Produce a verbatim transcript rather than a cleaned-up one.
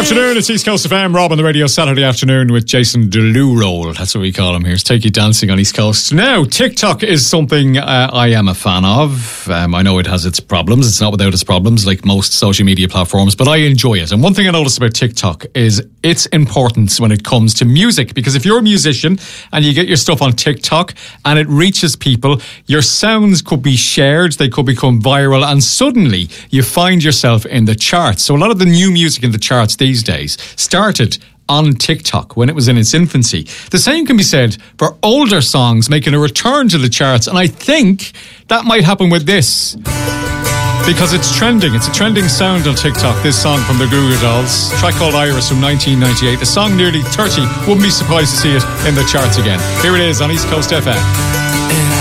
afternoon, it's East Coast F M. Rob on the radio Saturday afternoon with Jason Deluroll. That's what we call him here. It's Take You Dancing on East Coast. Now, TikTok is something uh, I am a fan of. Um, I know it has its problems. It's not without its problems, like most social media platforms, but I enjoy it. And one thing I noticed about TikTok is its importance when it comes to music. Because if you're a musician and you get your stuff on TikTok and it reaches people, your sounds could be shared, they could become viral, and suddenly you find yourself in the charts. So a lot of the new music in the charts these days started on TikTok when it was in its infancy. The same can be said for older songs making a return to the charts, and I think that might happen with this because it's trending. It's a trending sound on TikTok, this song from the Goo Goo Dolls, a track called Iris from nineteen ninety-eight. A song nearly thirty, wouldn't be surprised to see it in the charts again. Here it is on East Coast F M.